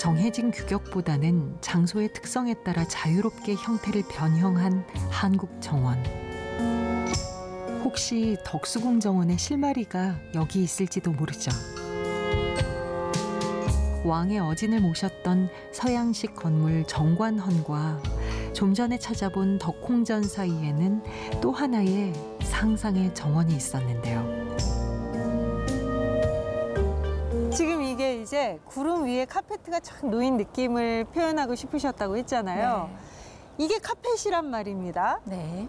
정해진 규격보다는 장소의 특성에 따라 자유롭게 형태를 변형한 한국 정원. 혹시 덕수궁 정원의 실마리가 여기 있을지도 모르죠. 왕의 어진을 모셨던 서양식 건물 정관헌과 좀 전에 찾아본 덕홍전 사이에는 또 하나의 상상의 정원이 있었는데요. 지금 이게 이제 구름 위에 카페트가 쫙 놓인 느낌을 표현하고 싶으셨다고 했잖아요. 네. 이게 카펫이란 말입니다. 네.